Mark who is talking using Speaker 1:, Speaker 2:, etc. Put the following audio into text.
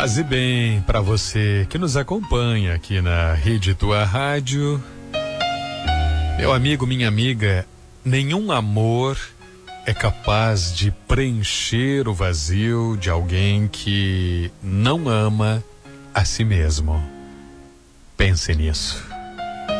Speaker 1: Paz e bem para você que nos acompanha aqui na Rede Tua Rádio. Meu amigo, minha amiga, nenhum amor é capaz de preencher o vazio de alguém que não ama a si mesmo. Pense nisso.